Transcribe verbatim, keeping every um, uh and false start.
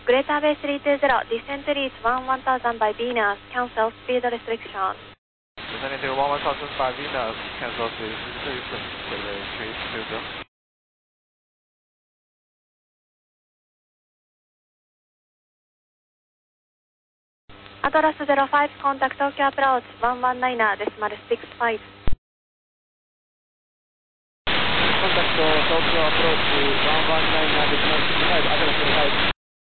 Greater Bay three two zero, descent reach one one thousand by Venus, cancel speed restriction. Descending one one thousand by Venus, cancel speed restriction, Greater three two zero. Atlas zero five, contact Tokyo approach one one nine decimal six five. Contact Tokyo approach one one nine decimal six five, Atlas zero five.